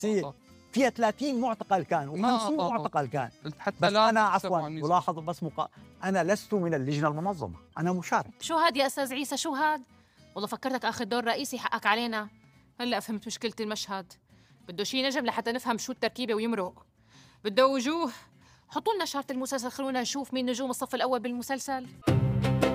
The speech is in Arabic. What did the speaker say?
فيها 30 معتقل كان و50 معتقل كان. بس أنا عفوا ملاحظ بس أنا لست من اللجنة المنظمة، أنا مشارك. شو هاد يا أستاذ عيسى؟ شو هاد؟ والله فكرتك آخذ دور رئيسي حقك علينا. هلأ فهمت مشكلة المشهد. بده شي نجم لحتى نفهم شو التركيبة ويمرق. بده وجوه. حطوا لنا شارة المسلسل، خلونا نشوف مين نجوم الصف الأول بالمسلسل.